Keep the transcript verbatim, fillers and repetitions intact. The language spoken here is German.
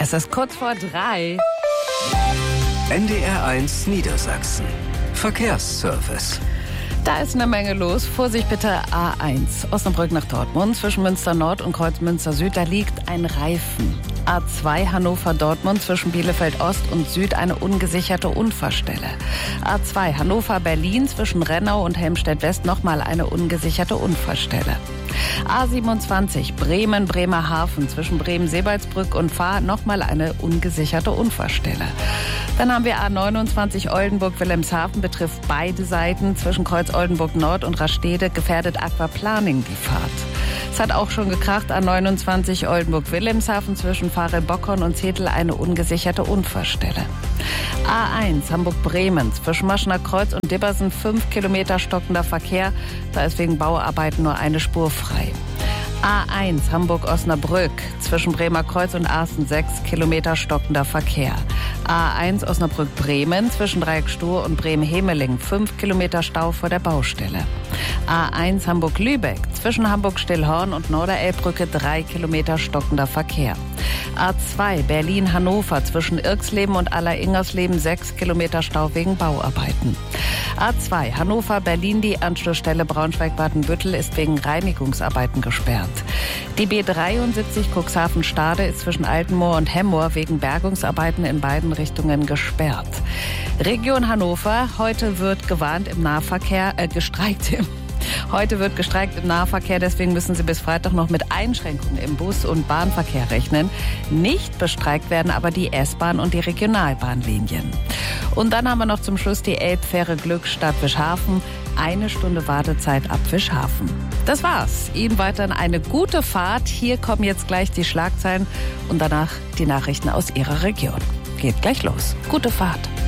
Es ist kurz vor drei. N D R eins Niedersachsen. Verkehrsservice. Da ist eine Menge los. Vorsicht bitte, A eins. Osnabrück nach Dortmund. Zwischen Münster Nord und Kreuz Münster Süd, da liegt ein Reifen. A zwei Hannover Dortmund, zwischen Bielefeld Ost und Süd eine ungesicherte Unfallstelle. A zwei Hannover Berlin, zwischen Rennau und Helmstedt West nochmal eine ungesicherte Unfallstelle. A siebenundzwanzig Bremen Bremerhaven, zwischen Bremen-Sebalsbrück und Fahr nochmal eine ungesicherte Unfallstelle. Dann haben wir A neunundzwanzig Oldenburg-Wilhelmshaven, betrifft beide Seiten. Zwischen Kreuz Oldenburg Nord und Rastede gefährdet Aquaplaning die Fahrt. Es hat auch schon gekracht, A neunundzwanzig Oldenburg-Wilhelmshaven, zwischen Farel-Bockhorn und Zetel eine ungesicherte Unfallstelle. A eins Hamburg-Bremen, zwischen Maschener Kreuz und Dibbersen fünf Kilometer stockender Verkehr. Da ist wegen Bauarbeiten nur eine Spur frei. A eins Hamburg-Osnabrück, zwischen Bremer Kreuz und Arsten sechs Kilometer stockender Verkehr. A eins Osnabrück-Bremen, zwischen Dreieckstuhr und Bremen-Hemeling fünf Kilometer Stau vor der Baustelle. A eins Hamburg-Lübeck, zwischen Hamburg-Stillhorn und Norderelbbrücke drei Kilometer stockender Verkehr. A zwei Berlin-Hannover, zwischen Irxleben und Aller-Ingersleben sechs Kilometer Stau wegen Bauarbeiten. A zwei Hannover-Berlin, die Anschlussstelle Braunschweig-Badenbüttel ist wegen Reinigungsarbeiten gesperrt. Die B dreiundsiebzig Cuxhaven-Stade ist zwischen Altenmoor und Hemmoor wegen Bergungsarbeiten in beiden Richtungen gesperrt. Region Hannover, heute wird gewarnt im Nahverkehr, äh, gestreikt im Heute wird gestreikt im Nahverkehr, deswegen müssen Sie bis Freitag noch mit Einschränkungen im Bus- und Bahnverkehr rechnen. Nicht bestreikt werden aber die S-Bahn und die Regionalbahnlinien. Und dann haben wir noch zum Schluss die Elbfähre Glückstadt Wischhafen. Eine Stunde Wartezeit ab Wischhafen. Das war's. Ihnen weiterhin eine gute Fahrt. Hier kommen jetzt gleich die Schlagzeilen und danach die Nachrichten aus Ihrer Region. Geht gleich los. Gute Fahrt.